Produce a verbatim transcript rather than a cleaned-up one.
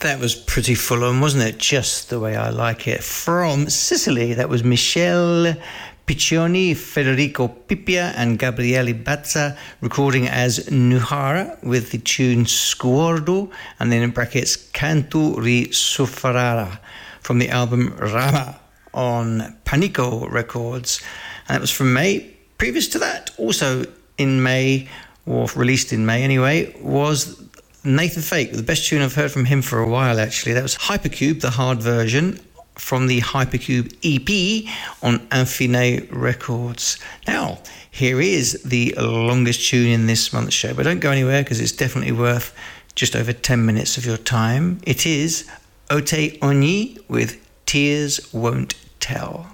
That was pretty full on, wasn't it? Just the way I like it. From Sicily, that was Michele Piccioni, Federico Pippia and Gabriele Bazza recording as Nuhara with the tune Sguardo, and then in brackets Canto Risoffarara from the album Rama on Panico Records. And that was from May. Previous to that, also in May, or released in May anyway, was Nathan Fake, the best tune I've heard from him for a while actually. That was Hypercube, the hard version, from the Hypercube E P on Infine Records. Now, here is the longest tune in this month's show, but don't go anywhere because it's definitely worth just over ten minutes of your time. It is Ote Oni with Tears Won't Tell.